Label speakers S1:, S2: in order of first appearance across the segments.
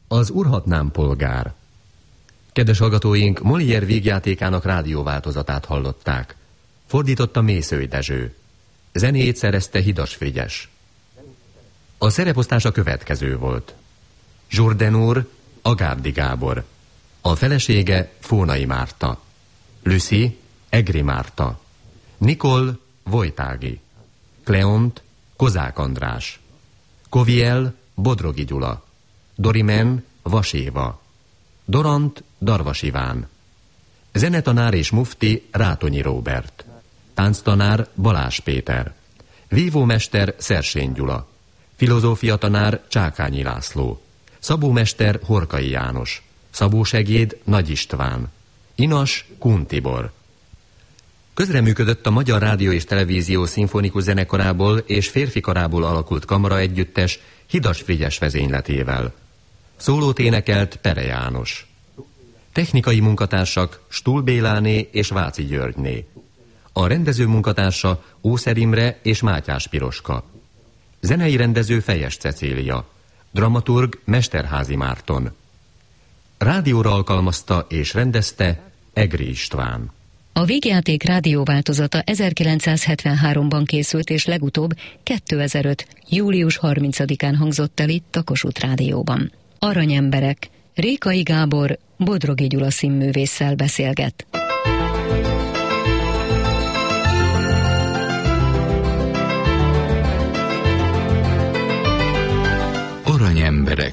S1: Az Urhatnám polgár. Kedves hallgatóink, Molière vígjátékának rádióváltozatát hallották. Fordította Mészői Dezső. Zenét szerezte Hidas Frigyes. A szereposztás a következő volt. Jourdain úr, Agárdi Gábor. A felesége Fónai Márta. Lucy, Egri Márta. Nicole, Vojtági. Cleont, Kozák András. Koviel, Bodrogi Gyula. Dorimen, Vas Éva. Dorant, Darvas Iván. Zenetanár és mufti Rátonyi Róbert. Tánctanár Balázs Péter. Vívómester Szersény Gyula. Filozófiatanár Csákányi László. Szabómester Horkai János. Szabósegéd Nagy István. Inas Kun Tibor. Közreműködött a Magyar Rádió és Televízió szimfonikus zenekarából és férfi karából alakult kamara együttes Hidas Frigyes vezényletével. Szólót énekelt Pere János. Technikai munkatársak Stuhl Béláné és Váci Györgyné. A rendező munkatársa Ószer Imre és Mátyás Piroska. Zenei rendező Fejes Cecília. Dramaturg Mesterházy Márton. Rádióra alkalmazta és rendezte Egri István.
S2: A vígjáték rádióváltozata 1973-ban készült, és legutóbb 2005. július 30-án hangzott el itt a Kossuth Rádióban. Aranyemberek. Rékai Gábor Bodrogi Gyula színművésszel beszélget.
S3: Aranyemberek.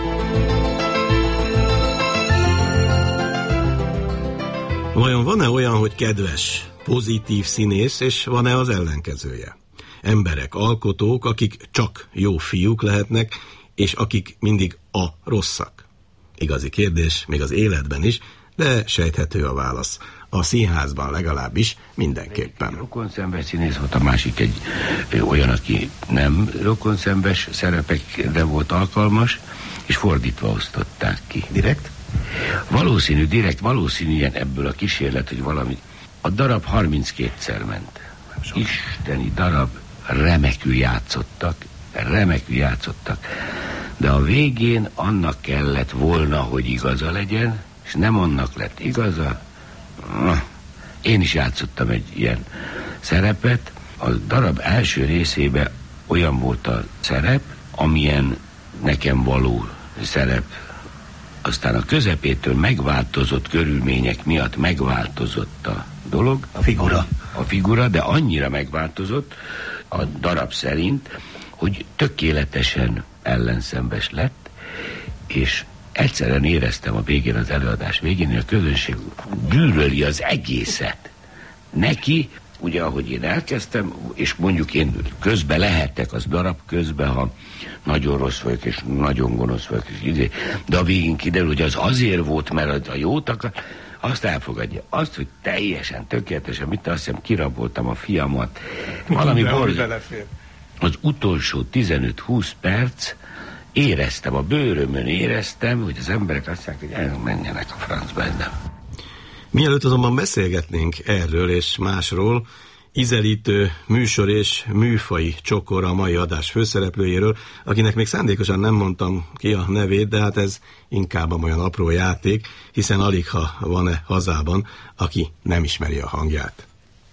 S4: Vajon van-e olyan, hogy kedves, pozitív színész, és van-e az ellenkezője? Emberek, alkotók, akik csak jó fiúk lehetnek, és akik mindig a rosszak. Igazi kérdés, még az életben is, de sejthető a válasz. A színházban legalábbis mindenképpen.
S5: Rokonszenves színész volt, a másik egy olyan, aki nem rokonszenves szerepekre volt alkalmas, és fordítva osztották ki.
S4: Direkt?
S5: Valószínűen ebből a kísérlet, hogy valami... A darab 32-szer ment. Isteni darab, remekül játszottak, de a végén annak kellett volna, hogy igaza legyen, és nem annak lett igaza. Én is játszottam egy ilyen szerepet. A darab első részében olyan volt a szerep, amilyen nekem való szerep. Aztán a közepétől megváltozott körülmények miatt megváltozott a dolog. A figura, de annyira megváltozott a darab szerint, hogy tökéletesen ellenszenves lett, és egyszerűen éreztem a végén, az előadás végén, hogy a közönség gyűlöli az egészet. Neki, ugye ahogy én elkezdtem, és mondjuk én közbe lehettek az darab közben, ha nagyon rossz vagyok, és nagyon gonosz vagyok, de a végén kiderül, hogy az azért volt, mert a jót akar, azt elfogadja. Azt, hogy teljesen, tökéletesen, azt hiszem, kiraboltam a fiamat. Valami az utolsó 15-20 perc, éreztem, a bőrömön éreztem, hogy az emberek azt mondják, hogy menjenek a francba ennem.
S4: Mielőtt azonban beszélgetnénk erről és másról, ízelítő műsor és műfai csokor a mai adás főszereplőjéről, akinek még szándékosan nem mondtam ki a nevét, de hát ez inkább olyan apró játék, hiszen aligha van-e hazában, aki nem ismeri a hangját.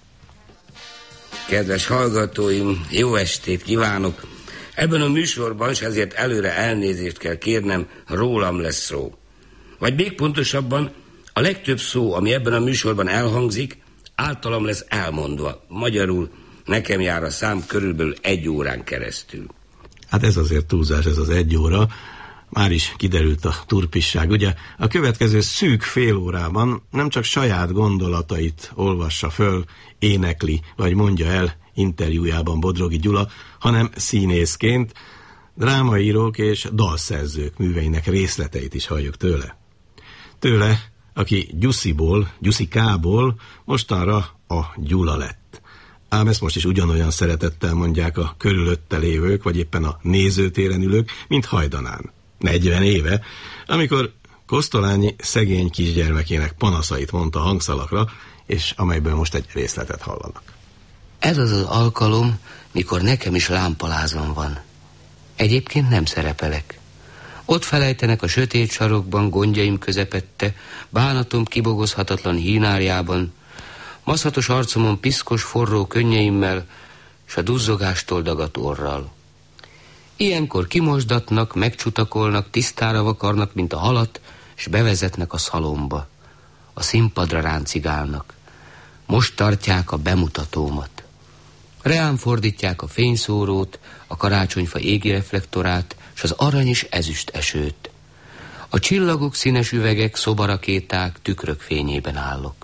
S5: Kedves hallgatóim, jó estét kívánok! Ebben a műsorban, és ezért előre elnézést kell kérnem, rólam lesz szó. Vagy még pontosabban, a legtöbb szó, ami ebben a műsorban elhangzik, általam lesz elmondva. Magyarul nekem jár a szám körülbelül 1 órán keresztül.
S4: Hát ez azért túlzás, ez az 1 óra. Már is kiderült a turpisság. Ugye a következő szűk fél órában nem csak saját gondolatait olvassa föl, énekli, vagy mondja el interjújában Bodrogi Gyula, hanem színészként drámaírók és dalszerzők műveinek részleteit is halljuk tőle. Tőle, aki Gyuszikából mostanra a Gyula lett. Ám ezt most is ugyanolyan szeretettel mondják a körülötte lévők, vagy éppen a nézőtéren ülők, mint hajdanán. 40 éve, amikor Kosztolányi szegény kisgyermekének panaszait mondta hangszalakra, és amelyből most egy részletet hallanak.
S6: Ez az az alkalom, mikor nekem is lámpalázam van. Egyébként nem szerepelek. Ott felejtenek a sötét sarokban, gondjaim közepette, bánatom kibogozhatatlan hínárjában, maszhatos arcomon piszkos forró könnyeimmel, s a duzzogástól dagadt orral. Ilyenkor kimosdatnak, megcsutakolnak, tisztára vakarnak, mint a halat, s bevezetnek a szalomba. A színpadra ráncigálnak. Most tartják a bemutatómat. Reám fordítják a fényszórót, a karácsonyfa égi reflektorát, s az arany és ezüst esőt. A csillagok, színes üvegek, szobarakéták, tükrök fényében állok.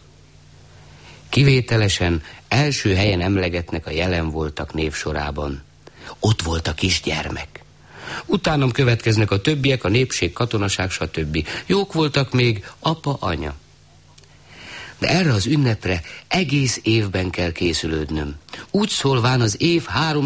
S6: Kivételesen első helyen emlegetnek a jelen voltak névsorában. Ott volt a kisgyermek. Utánam következnek a többiek, a népség, katonaság, stb. Jók voltak még apa, anya. De erre az ünnepre egész évben kell készülődnöm. Úgy szólván az év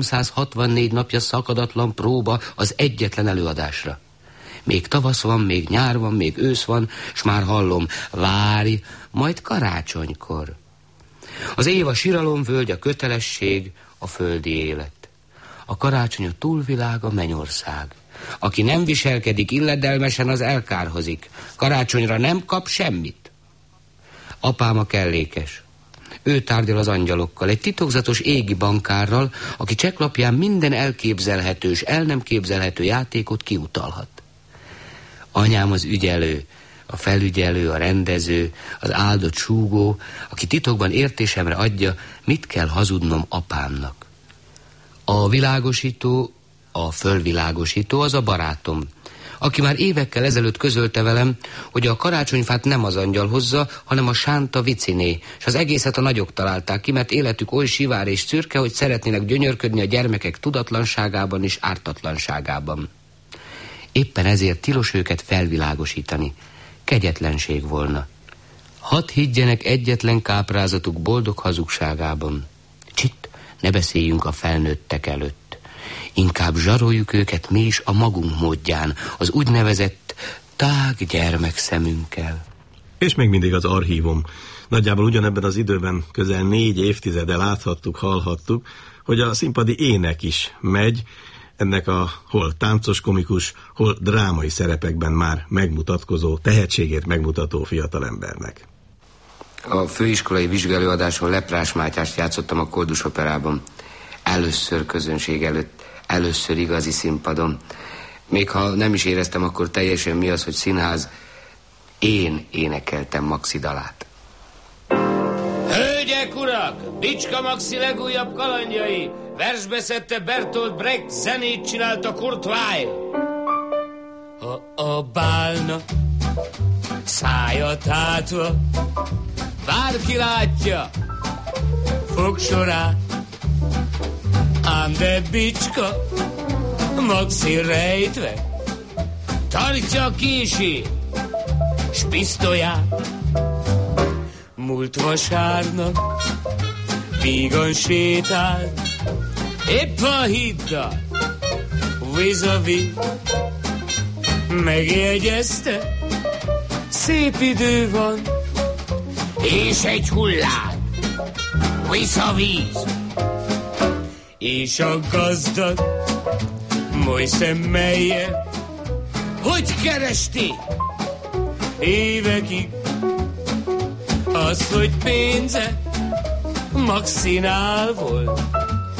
S6: 364 napja szakadatlan próba az egyetlen előadásra. Még tavasz van, még nyár van, még ősz van, s már hallom, várj, majd karácsonykor. Az év a siralomvölgy, a kötelesség, a földi élet. A karácsony a túlvilág, a mennyország. Aki nem viselkedik illedelmesen, az elkárhozik. Karácsonyra nem kap semmit. Apám a kellékes. Ő tárgyal az angyalokkal, egy titokzatos égi bankárral, aki csekklapján minden elképzelhető és el nem képzelhető játékot kiutalhat. Anyám az ügyelő, a felügyelő, a rendező, az áldott súgó, aki titokban értésemre adja, mit kell hazudnom apámnak. A világosító, a fölvilágosító az a barátom, aki már évekkel ezelőtt közölte velem, hogy a karácsonyfát nem az angyal hozza, hanem a sánta viciné, és az egészet a nagyok találták ki, mert életük oly sivár és szürke, hogy szeretnének gyönyörködni a gyermekek tudatlanságában és ártatlanságában. Éppen ezért tilos őket felvilágosítani. Kegyetlenség volna. Hadd higgyenek egyetlen káprázatuk boldog hazugságában. Csitt, ne beszéljünk a felnőttek előtt. Inkább zsaroljuk őket mi is a magunk módján, az úgynevezett tág gyermekszemünkkel.
S4: És még mindig az archívum. Nagyjából ugyanebben az időben közel 4 évtizede láthattuk, hallhattuk, hogy a színpadi ének is megy, ennek a hol táncos komikus, hol drámai szerepekben már megmutatkozó, tehetségét megmutató fiatalembernek.
S6: A főiskolai vizsgálóadáson Leprás Mátyást játszottam a Koldus Operában. Először közönség előtt, először igazi színpadon. Még ha nem is éreztem akkor teljesen mi az, hogy színház, én énekeltem Maxi dalát.
S7: Hölgyek, urak! Bicska Maxi legújabb kalandjai! Versbe szedte Bertolt Brecht, zenét csinálta Kurt Weill. Ha a bálna szájat hátva, bárki látja fogsorát, ám de Bicska Maxi rejtve tartja a kését s pisztolyát. Múlt vasárnap vígan sétált, épp a hiddal vis-a-vis, megjegyezte, szép idő van, és egy hullám vis-a-vis. És a gazdag moly szemmel, hogy keresti évekig azt, hogy pénze Maxinál volt.